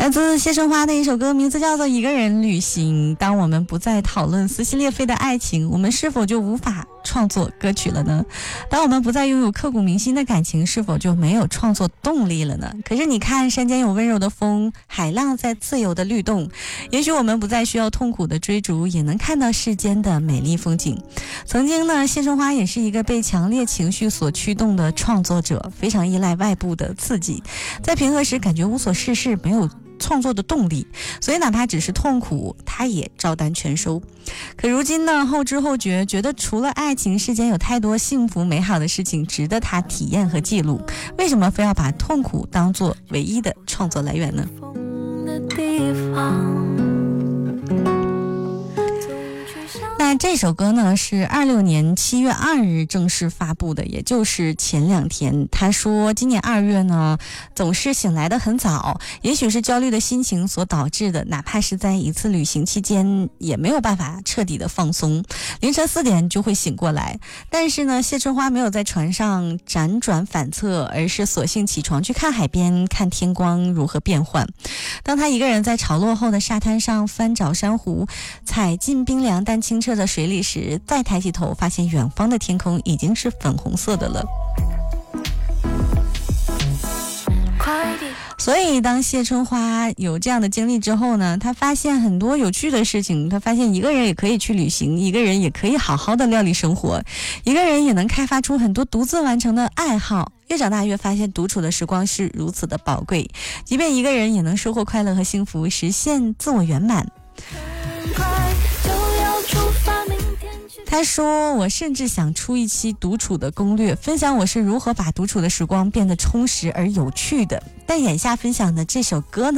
来自谢春花的一首歌，名字叫做《一个人旅行》。当我们不再讨论撕心裂肺的爱情，我们是否就无法创作歌曲了呢？当我们不再拥有刻骨铭心的感情，是否就没有创作动力了呢？可是你看，山间有温柔的风，海浪在自由的律动，也许我们不再需要痛苦的追逐，也能看到世间的美丽风景。曾经呢，谢春花也是一个被强烈情绪所驱动的创作者，非常依赖外部的刺激，在平和时感觉无所事事，没有创作的动力，所以哪怕只是痛苦，他也照单全收。可如今呢，后知后觉，觉得除了爱情，世间有太多幸福美好的事情值得他体验和记录，为什么非要把痛苦当作唯一的创作来源呢？那这首歌呢是26年7月2日正式发布的，也就是前2天。他说今年2月呢总是醒来得很早，也许是焦虑的心情所导致的，哪怕是在一次旅行期间也没有办法彻底的放松，凌晨4点就会醒过来。但是呢，谢春花没有在船上辗转反侧，而是索性起床去看海边，看天光如何变换。当他一个人在潮落后的沙滩上翻找珊瑚，踩进冰凉但清澈的水里时，再抬起头发现远方的天空已经是粉红色的了。所以当谢春花有这样的经历之后呢，她发现很多有趣的事情，她发现一个人也可以去旅行，一个人也可以好好的料理生活，一个人也能开发出很多独自完成的爱好。越长大越发现独处的时光是如此的宝贵，即便一个人也能收获快乐和幸福，实现自我圆满。他说，我甚至想出一期独处的攻略，分享我是如何把独处的时光变得充实而有趣的。但眼下分享的这首歌呢，